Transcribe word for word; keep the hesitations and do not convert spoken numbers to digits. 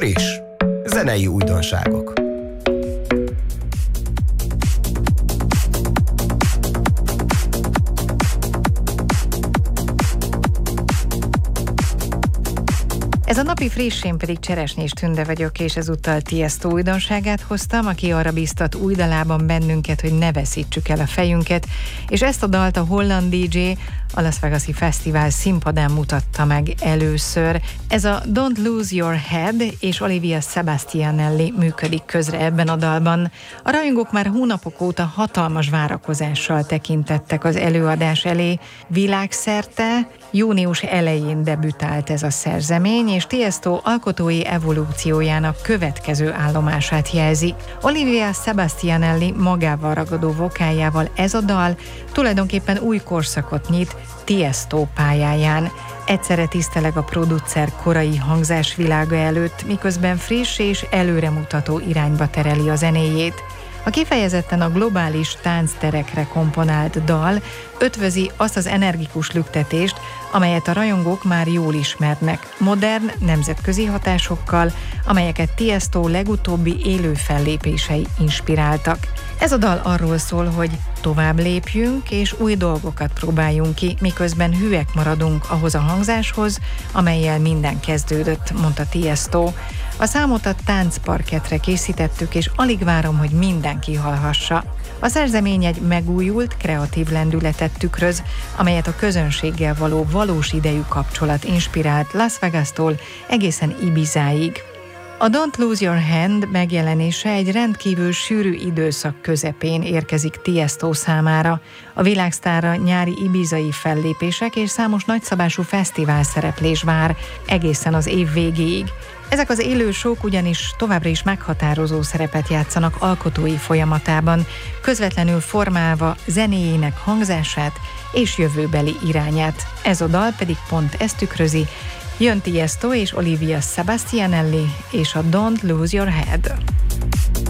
Friss, zenei újdonságok. Ez a napi friss, én pedig Cseresnyés Tünde vagyok, és ezúttal Tiesto újdonságát hoztam, aki arra bíztat új dalában bennünket, hogy ne veszítsük el a fejünket, és ezt a dalt a holland dé dzsé a Las Vegas-i fesztivál színpadán mutatta meg először. Ez a Don't Lose Your Head és Olivia Sebastianelli működik közre ebben a dalban. A rajongók már hónapok óta hatalmas várakozással tekintettek az előadás elé. Világszerte június elején debütált ez a szerzemény, és Tiesto alkotói evolúciójának következő állomását jelzi. Olivia Sebastianelli magával ragadó vokáljával ez a dal tulajdonképpen új korszakot nyit Tiesto pályáján. Egyszerre tiszteleg a producer korai hangzásvilága előtt, miközben friss és előremutató irányba tereli a zenéjét. A kifejezetten a globális táncterekre komponált dal ötvözi azt az energikus lüktetést, amelyet a rajongók már jól ismernek, modern, nemzetközi hatásokkal, amelyeket Tiesto legutóbbi élő fellépései inspiráltak. Ez a dal arról szól, hogy tovább lépjünk és új dolgokat próbáljunk ki, miközben hűek maradunk ahhoz a hangzáshoz, amellyel minden kezdődött, mondta Tiesto. A számot a táncparketre készítettük, és alig várom, hogy mindenki hallhassa. A szerzemény egy megújult, kreatív lendületet tükröz, amelyet a közönséggel való valós idejű kapcsolat inspirált Las Vegas-tól egészen Ibizáig. A Don't Lose Your Hand megjelenése egy rendkívül sűrű időszak közepén érkezik Tiesto számára. A világsztárra nyári ibizai fellépések és számos nagyszabású fesztivál szereplés vár egészen az év végéig. Ezek az élő show-k ugyanis továbbra is meghatározó szerepet játszanak alkotói folyamatában, közvetlenül formálva zenéjének hangzását és jövőbeli irányát. Ez a dal pedig pont ezt tükrözi. Jön Tiesto és Olivia Sebastianelli és a Don't Lose Your Head.